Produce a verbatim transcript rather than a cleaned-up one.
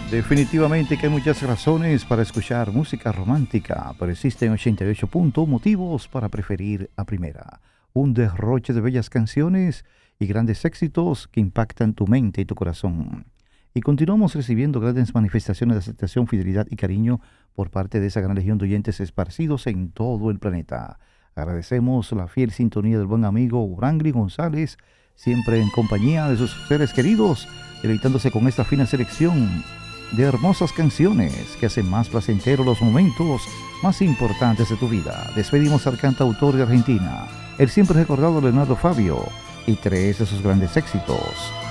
Definitivamente que hay muchas razones para escuchar música romántica, pero existen ochenta y ocho puntos motivos para preferir a Primera. Un derroche de bellas canciones y grandes éxitos que impactan tu mente y tu corazón. Y continuamos recibiendo grandes manifestaciones de aceptación, fidelidad y cariño por parte de esa gran legión de oyentes esparcidos en todo el planeta. Agradecemos la fiel sintonía del buen amigo Urangli González, siempre en compañía de sus seres queridos, deleitándose con esta fina selección de hermosas canciones que hacen más placenteros los momentos más importantes de tu vida. Despedimos al cantautor de Argentina, el siempre recordado Leonardo Fabio, y tres de sus grandes éxitos.